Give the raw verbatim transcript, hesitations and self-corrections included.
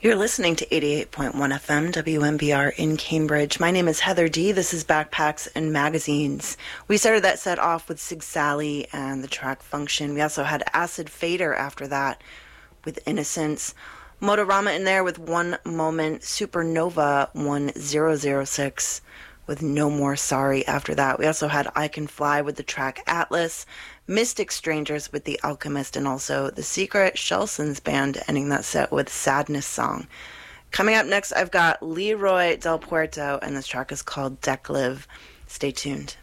You're listening to eighty-eight point one F M W M B R in Cambridge. My name is Heather D. This is Backpacks and Magazines. We started that set off with Sig Sally and the track Function. We also had Acid Fader after that with Innocence. Motorama in there with One Moment. Supernova one zero zero six with No More Sorry after that. We also had I Can Fly with the track Atlas. Mystic Strangers with The Alchemist, and also The Secret, Shelson's band, ending that set with Sadness Song. Coming up next, I've got Leroy Del Puerto, and this track is called Deck Live. Stay tuned.